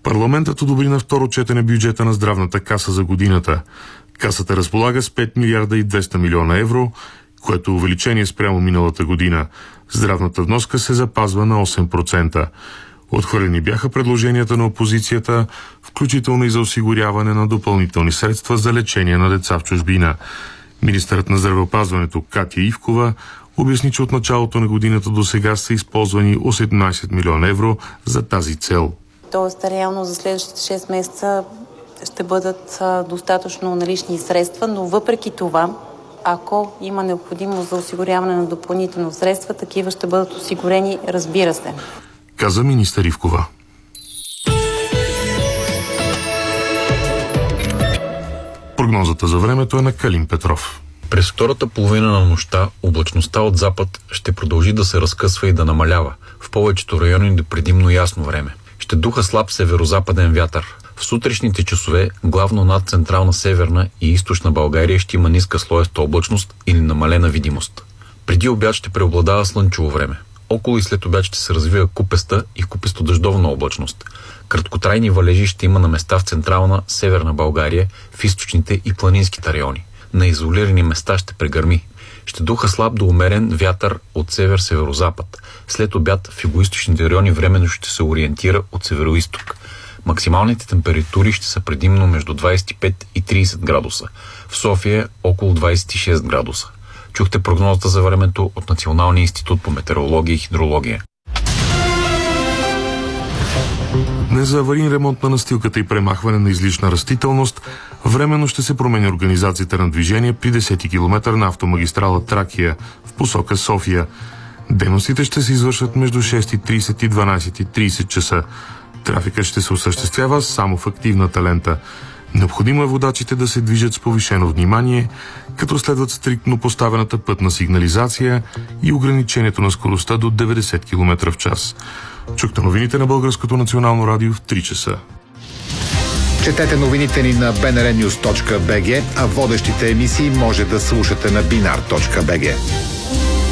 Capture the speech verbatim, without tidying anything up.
Парламентът одобри на второ четене бюджета на здравната каса за годината. Касата разполага с пет милиарда и двеста милиона евро, което е увеличение спрямо миналата година. Здравната вноска се запазва на осем процента. Отхвърлени бяха предложенията на опозицията, включително и за осигуряване на допълнителни средства за лечение на деца в чужбина. Министърът на здравеопазването Катя Ивкова обясни, че от началото на годината до сега са използвани осемнадесет милиона евро за тази цел. Тоест, реално за следващите шест месеца ще бъдат достатъчно налични средства, но въпреки това, ако има необходимост за осигуряване на допълнително средства, такива ще бъдат осигурени, разбира се. Каза министър Ивкова. Прогнозата за времето е на Калин Петров. През втората половина на нощта облачността от запад ще продължи да се разкъсва и да намалява. В повечето райони до предимно ясно време. Ще духа слаб северо-западен вятър. В сутрешните часове, главно над централна, северна и източна България ще има ниска слоеста облачност или намалена видимост. Преди обяд ще преобладава слънчево време. Около и след обяд ще се развива купеста и купесто-дъждовна облачност. Краткотрайни валежи ще има на места в централна, северна България, в източните и планинските райони. На изолирани места ще прегърми. Ще духа слаб до умерен вятър от север-северозапад. След обяд в югоизточните райони временно ще се ориентира от североизток. Максималните температури ще са предимно между двадесет и пет и тридесет градуса. В София около двадесет и шест градуса. Чухте прогнозата за времето от Националния институт по метеорология и хидрология. Днес за аварийен ремонт на настилката и премахване на излишна растителност временно ще се промени организацията на движение при десети километър на автомагистрала Тракия в посока София. Дейностите ще се извършват между шест и тридесет и дванадесет и тридесет часа. Трафикът ще се осъществява само в активната лента. Необходимо е водачите да се движат с повишено внимание, като следват стриктно поставената пътна сигнализация и ограничението на скоростта до деветдесет километра в час. Чухте новините на Българското национално радио в три часа. Четете новините ни на би ен ар нюз точка би джи, а водещите емисии може да слушате на бинар точка би джи.